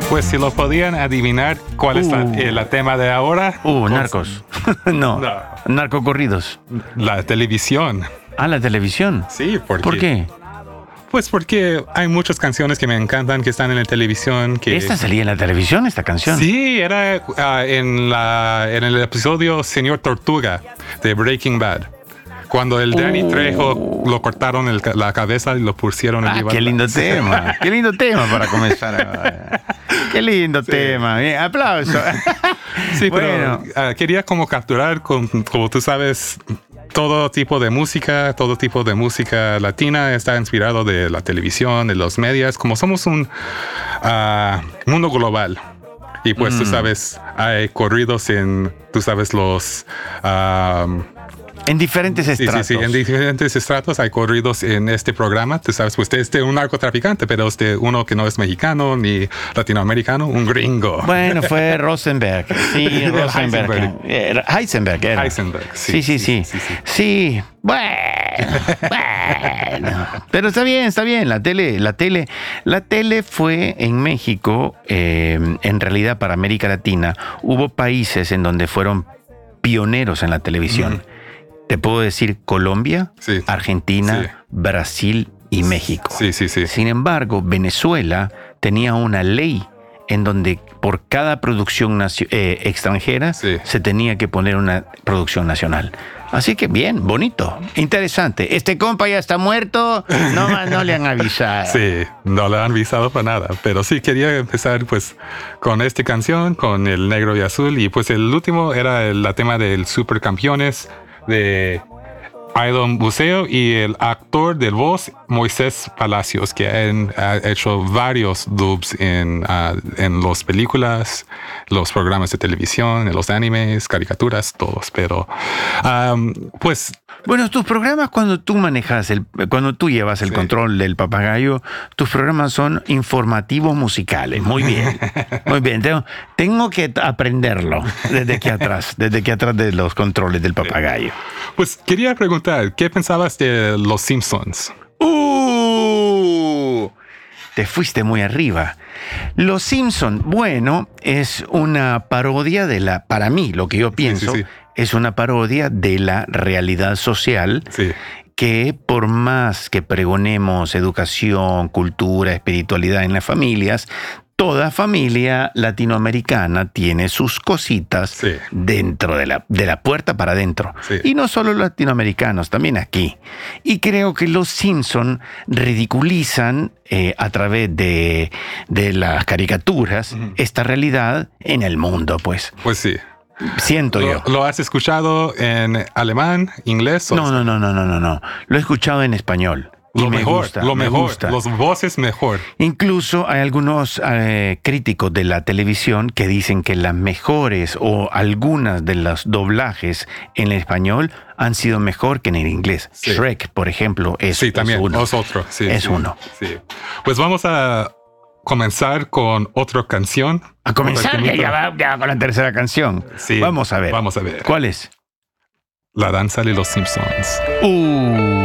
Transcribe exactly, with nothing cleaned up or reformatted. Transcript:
Pues si lo podían adivinar, ¿cuál es la, Uh. eh, la tema de ahora? Uh, narcos. no, No. narcocorridos. La televisión. Ah, la televisión. Sí, porque, ¿Por qué? Pues porque hay muchas canciones que me encantan que están en la televisión. Que, ¿Esta salía en la televisión, esta canción? Sí, era ah, en, la, en el episodio Señor Tortuga de Breaking Bad. Cuando el Danny Oh. Trejo lo cortaron el, la cabeza y lo pusieron Ah, arriba. qué lindo tema. Qué lindo tema para comenzar. Qué lindo Sí. tema. Bien, aplauso. Sí, Bueno. pero ah, quería como capturar, con, como tú sabes, todo tipo de música, todo tipo de música latina está inspirado de la televisión, de los medios, como somos un ah, mundo global. Y pues Mm. tú sabes, hay corridos en, tú sabes, los... ah, En diferentes sí, sí, estratos. sí, en diferentes estratos hay corridos en este programa. Tú sabes, pues este es un narcotraficante, pero este uno que no es mexicano ni latinoamericano, un gringo. Bueno, fue Rosenberg. Sí, Rosenberg. Heisenberg. Era Heisenberg. Era. Heisenberg, Sí, sí, sí. sí, sí. Sí, bueno, bueno. Pero está bien, está bien. La tele, la tele, la tele fue en México, eh, en realidad para América Latina, hubo países en donde fueron pioneros en la televisión. Te puedo decir Colombia, Sí. Argentina, Sí. Brasil y México. Sí, sí, sí. Sin embargo, Venezuela tenía una ley en donde por cada producción nacio- eh, extranjera Sí. se tenía que poner una producción nacional. Así que bien, bonito, interesante. Este compa ya está muerto, no, más no le han avisado. Sí, no le han avisado para nada, pero sí quería empezar pues con esta canción, con el negro y azul, y pues el último era el la tema del Supercampeones de Idol Museo y el actor de voz Moisés Palacios, que han, ha hecho varios dubs en, uh, en las películas, los programas de televisión, en los animes, caricaturas, todos, pero um, pues... Bueno, tus programas cuando tú manejas, el, cuando tú llevas el Sí. control del papagayo, tus programas son informativos musicales. Muy bien, muy bien. Tengo, tengo que aprenderlo desde aquí atrás, desde aquí atrás de los controles del papagayo. Pues quería preguntar, ¿qué pensabas de Los Simpsons? ¡Uh! Te fuiste muy arriba. Los Simpson, bueno, es una parodia de la, para mí, lo que yo pienso, sí, sí. es una parodia de la realidad social. Sí. Que por más que pregonemos educación, cultura, espiritualidad en las familias, toda familia latinoamericana tiene sus cositas Sí. dentro de la, de la puerta para adentro. Sí. Y no solo latinoamericanos, también aquí. Y creo que los Simpson ridiculizan eh, a través de, de las caricaturas esta realidad en el mundo, pues. Pues sí. Siento yo. ¿Lo, lo has escuchado en alemán, inglés? o- No, no, no, no, no, no, no. Lo he escuchado en español. Y Lo me mejor, gusta, lo me mejor. gusta. Los voces mejor. Incluso hay algunos eh, críticos de la televisión que dicen que las mejores o algunas de los doblajes en español han sido mejor que en el inglés. Sí. Shrek, por ejemplo, es, Sí, también. es uno. Es otro. Sí, Es sí, uno. Sí. Pues vamos a comenzar con otra canción. A comenzar, Otra ya, temita. ya va, ya va con la tercera canción. Sí, Vamos a ver. vamos a ver. ¿Cuál es? La danza de los Simpsons. Uh.